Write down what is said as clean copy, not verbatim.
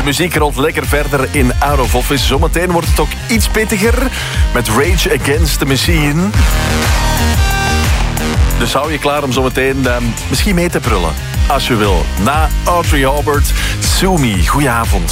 De muziek rolt lekker verder in Out of Office. Zometeen wordt het ook iets pittiger met Rage Against the Machine. Dus hou je klaar om zometeen misschien mee te brullen. Als je wil. Na Audrey Hobart, Sue Me. Goedenavond.